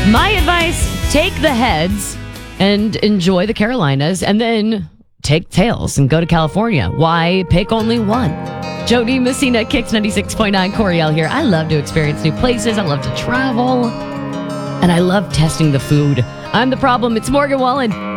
My advice, take the heads and enjoy the Carolinas, and then take tails and go to California. Why pick only one? Jody Messina, Kicks 96.9, Coriel here. I love to experience new places. I love to travel. And I love testing the food. I'm the problem. It's Morgan Wallen.